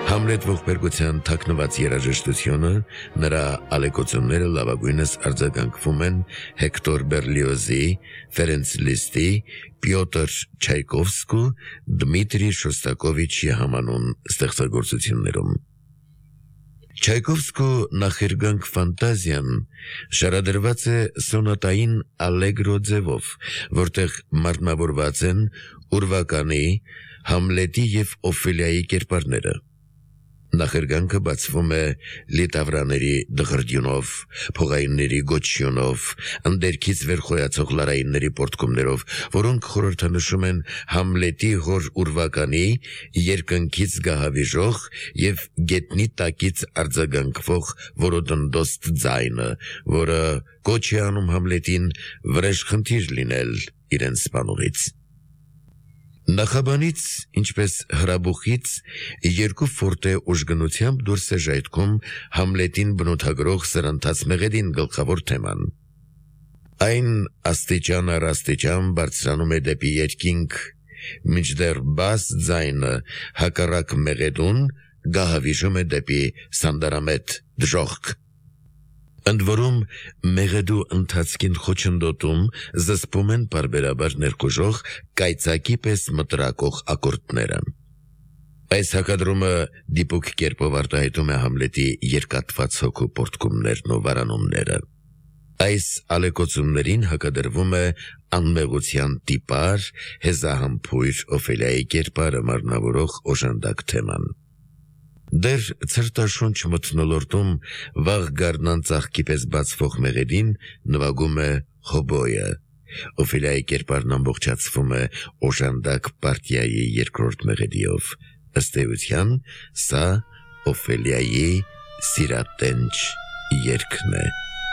Համլետ ողբերգության թաքնված երաժշտությունը, նրա ալեկոծությունները լավագույնս արձագանքվում են Հեկտոր Բերլիոզի, Ֆերենց Լիստի, Պյոտր Չայկովսկու, Դմիտրի Շոստակովիչի համանուն ստեղծագործություններում։ Չայկովսկու նախերգանք ֆանտազիան շարադրված է սոնատային ալեգրո ձևով, որտեղ մարմնավորված են ուրվականի, Համլետի և Օֆելիայի կերպարները։ Նախերգանքը բացվում է լիտավրաների դղրդյունով, փողայինների գոչյունով, ընդերքից վեր խոյացող լարայինների պորտկումներով, որոնք խորհրդանշում են Համլետի հոր ուրվականի, երկնքից գահավիժող և գետնի տակից արձագանքվող որոդնդոստ ձայնը, որը կոչ է անում Համլետին վրեժխնդիր լինել իրեն սպանողից։ Նախաբանից, ինչպես հրաբուխից, երկու ֆորտե ուժգնությամբ դուրս է ժայթքում Համլետին բնութագրող սրընթաց մեղեդին գլխավոր թեման։ Այն աստիճան առ աստիճան բարձրանում է դեպի երկինք, մինչդեռ բաս ձայնը հակառակ մեղեդուն գահավիժում է դեպի սանդարամետ դժոխք։ Ընդ որում մեղեդու ընթացքին խոչընդոտում զսպում են պարբերաբար ներխուժող կայծակի պես մտրակող ակորդները։ Այս հակադրումը դիպուկ կերպով արտահայտում է Համլետի երկաթված հոգու պորտկումներն ու վարանումները։ Այս ալեկոծումներին հակադրվում է անմեղության տիպար, հեզահամբույր Օֆելիայի կերպարը մարմնավորող օժանդակ թեման։ Դեռ ցրտաշունչ մթնոլորտում վաղ գարնան ծաղկի պես բացվող մեղեդին նվագում է հոբոյը։ Օֆելիայի կերպարն ամբողջացվում է օժանդակ պարտիայի երկրորդ մեղեդիով։ Ըստ էության, սա Օֆելիայի սիրատենչ երգն է։